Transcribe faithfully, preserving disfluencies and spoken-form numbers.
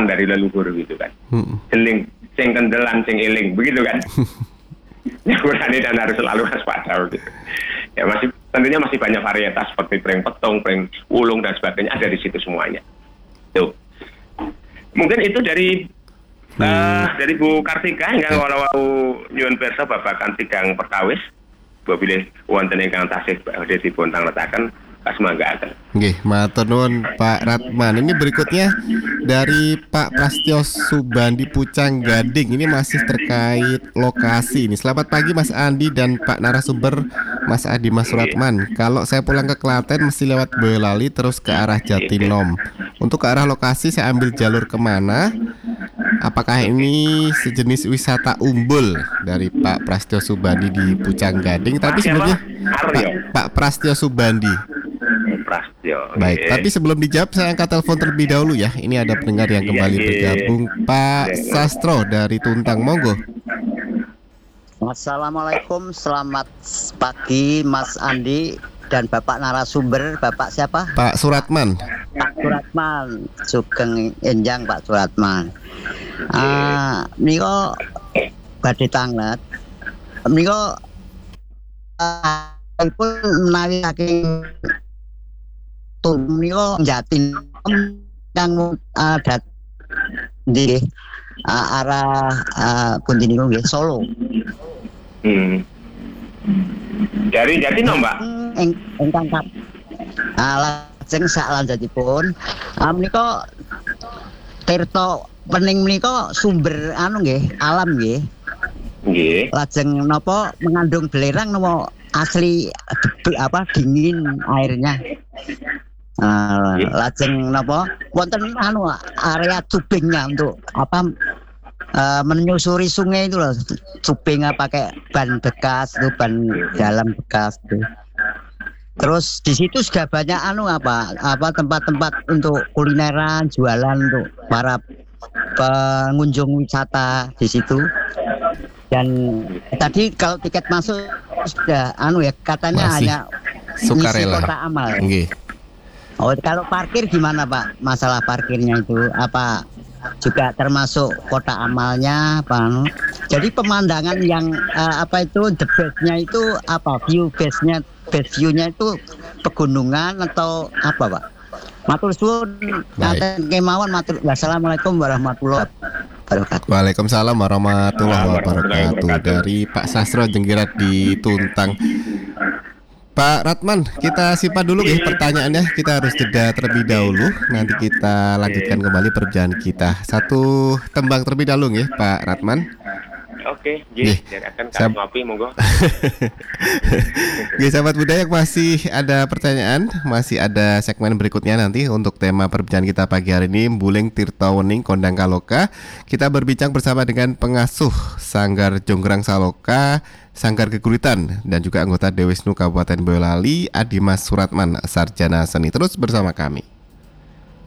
warisan dari leluhur gitu kan. Hmm. Jeling, sing kendelan, sing eling, begitu kan. Nyamurane dan harus selalu waspada gitu. Ya masih tentunya masih banyak varietas seperti pring petong, pring ulung dan sebagainya ada di situ semuanya. Tuh. Mungkin itu dari hmm. uh, dari Bu Kartika hingga walau nyuwun pirsa babakan tigang perkawis. Bilih wonten ingkang tasih badhe dipun tangletaken kasmanggaken. Nggih, matur nuwun Pak Ratman. Ini berikutnya dari Pak Prastyo Subandi Pucang Gading. Ini masih terkait lokasi ini. Selamat pagi Mas Andi dan Pak narasumber Mas Adi Mas Suratman. Kalau saya pulang ke Klaten mesti lewat Boyolali terus ke arah Jatinom. Untuk ke arah lokasi saya ambil jalur kemana? Apakah ini sejenis wisata umbul dari Pak Prastyo Subandi di Pucang Gading? Tapi sebelumnya Pak, Pak Prastyo Subandi. Prastyo. Baik, tapi sebelum dijawab saya angkat telepon terlebih dahulu ya. Ini ada pendengar yang kembali bergabung, Pak Sastro dari Tuntang, monggo. Assalamualaikum, selamat pagi Mas Andi dan Bapak narasumber, Bapak siapa? Pak Suratman. Pak Suratman, Sugeng Enjang Pak Suratman. Ah, niko badhe tangglet. Niko ah, pun menawi saking tun niko Jatin kang ada di uh, arah uh, pundi niku nggih Solo. Hmm. Dari Jatinom, Mbak. Eng engkang kap. Ah, lajeng sak lanjutipun ah menika tirta pening menika sumber anu nggih, alam nggih. Nggih. Lajeng napa mengandung belerang napa asli apa dingin airnya. Uh, lajeng napa wonten anu area tubingnya untuk apa uh, menyusuri sungai itu loh, tubingnya pakai ban bekas itu, ban dalam bekas itu. Terus di situ sudah banyak anu apa apa tempat-tempat untuk kulineran, jualan untuk para pengunjung wisata di situ. Dan tadi kalau tiket masuk sudah anu ya katanya masih hanya sukarela. Kota amal. Nggih. Oh, kalau parkir gimana Pak? Masalah parkirnya itu apa juga termasuk kota amalnya apa? Jadi pemandangan yang uh, apa itu the best-nya itu apa? View best-nya, best view-nya itu pegunungan atau apa Pak? Matur suwun, ngaten kemawon matur. Wassalamualaikum warahmatullahi wabarakatuh. Waalaikumsalam warahmatullahi wabarakatuh. Dari Pak Sastro Jenggirat di Tuntang. Pak Ratman, kita simpan dulu ya pertanyaannya. Kita harus jeda terlebih dahulu. Nanti kita lanjutkan kembali perbincangan kita. Satu tembang terlebih dahulu ya, Pak Ratman. Oke, jadi akan kami ngopi, monggo. Oke, sahabat budaya, masih ada pertanyaan, masih ada segmen berikutnya nanti untuk tema perbincangan kita pagi hari ini, Mbuling Tirta Wening Kondang Kaloka. Kita berbincang bersama dengan pengasuh Sanggar Jonggrang Saloka, Sanggar Geguritan, dan juga anggota Dewisnu Kabupaten Boyolali, Adi Mas Suratman, Sarjana Seni. Terus bersama kami.